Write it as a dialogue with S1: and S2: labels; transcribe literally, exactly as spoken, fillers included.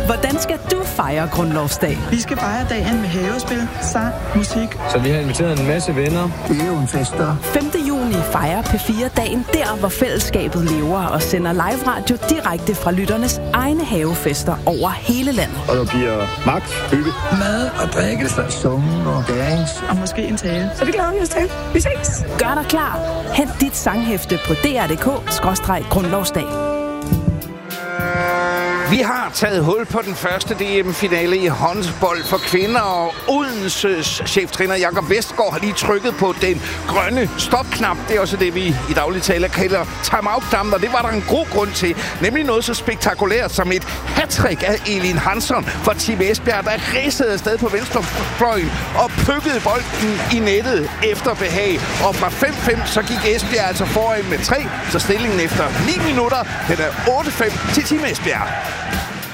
S1: Hvordan skal du fejre grundlovsdag?
S2: Vi skal fejre dagen med havespil, sang, musik.
S3: Så vi har inviteret en masse venner.
S4: Det er jo en fester.
S1: femte juni fejrer P fire dagen der, hvor fællesskabet lever og sender live radio direkte fra lytternes egne havefester over hele landet.
S3: Og der bliver magt, hygge,
S4: mad og drikkelse, summen og dance.
S2: Og måske en tale.
S1: Så det glæder vi os til. Vi ses. Gør dig klar. Hent dit sanghæfte på d r punktum d k skråstreg grundlovsdag.
S5: Vi har taget hul på den første D M-finale i håndbold for kvinder, og Odenses cheftræner Jakob Vestgaard har lige trykket på den grønne stopknap. Det er også det, vi i daglig tale kalder timeout-knappen, og det var der en god grund til. Nemlig noget så spektakulært som et hattrick af Elin Hansson for Team Esbjerg, der ridsede afsted på venstrefløjen og pykkede bolden i nettet efter behag. Og fra fem fem så gik Esbjerg altså foran med tre, så stillingen efter ni minutter, den er otte fem til Team Esbjerg.